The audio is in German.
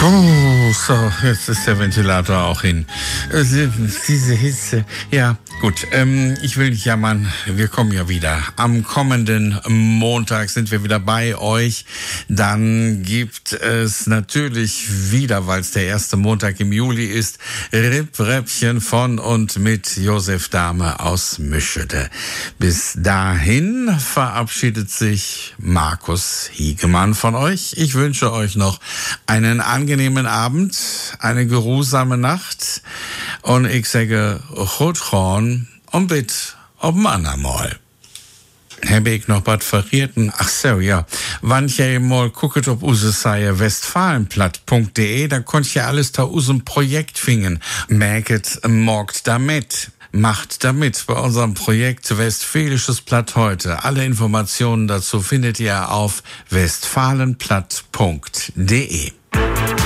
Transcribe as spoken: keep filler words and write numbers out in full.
Puh, so, jetzt ist der Ventilator auch hin. Äh, Diese Hitze. Ja, gut. Ähm, ich will nicht jammern. Wir kommen ja wieder. Am kommenden Montag sind wir wieder bei euch. Dann gibt es natürlich wieder, weil es der erste Montag im Juli ist, Ripp-Räppchen von und mit Josef Dahme aus Mischede. Bis dahin verabschiedet sich Markus Hiegemann von euch. Ich wünsche euch noch einen angenehmen Abend, eine geruhsame Nacht und ich sage Chutron und bitt ob ein andermal. Habe ich noch was verrieten? Ach so, ja. Wann ich ja mal gucket ob use Seite westfalenplatt punkt de, da konnt ich ja alles da usem Projekt fingen. Merket, morgt damit. Macht damit bei unserem Projekt Westfälisches Platt heute. Alle Informationen dazu findet ihr auf westfalenplatt punkt de.